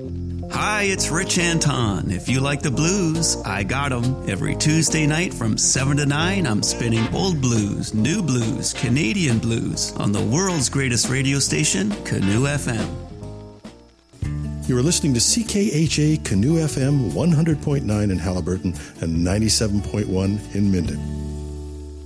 Hi, it's Rich Anton. If you like the blues, I got 'em. Every Tuesday night from 7 to 9, I'm spinning old blues, new blues, Canadian blues on the world's greatest radio station, Canoe FM. You are listening to CKHA Canoe FM 100.9 in Haliburton and 97.1 in Minden.